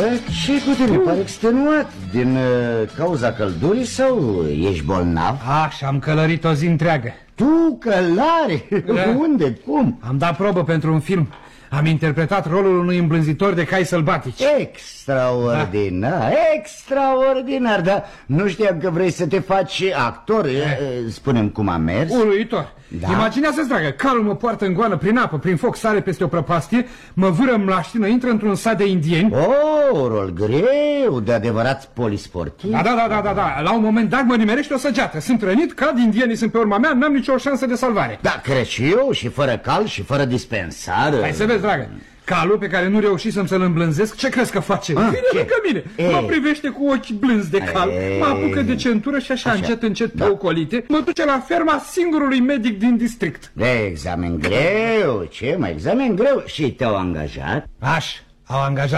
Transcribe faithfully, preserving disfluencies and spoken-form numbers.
ce cu tine? Pare extenuat. Din uh, cauza căldurii sau ești bolnav? Ah, și-am călărit o zi întreagă. Tu călare? Da. Unde? Cum? Am dat probă pentru un film. Am interpretat rolul unui îmblânzitor de cai sălbatici. Extraordinar, da. extraordinar, dar nu știam că vrei să te faci actor. Da. Spune-mi cum a mers. Uluitor. Da? Imaginează-ți, dragă, calul mă poartă în goană prin apă, prin foc, sare peste o prăpastie, mă vâră mlaștină, intră într-un sat de indieni. Oh, rol greu, de adevărat polisportiv. Da, da, da, da, da, da. La un moment dat mă nimerește o săgeată. Sunt rănit, cad, indienii sunt pe urma mea, n-am nicio șansă de salvare. Da, cred și eu, și fără cal, și fără dispensar. Hai să vezi, dragă. Calul pe care nu reușisem să-l îmblânzesc, ce crezi că face? Ah, vine ce? lângă mine, e. mă privește cu ochi blânzi de cal, e. mă apucă de centură și așa, așa. încet, încet, da. pe ocolite, mă duce la ferma singurului medic din district. De examen greu, ce mă, examen greu. Și te-au angajat? Aș, au angajat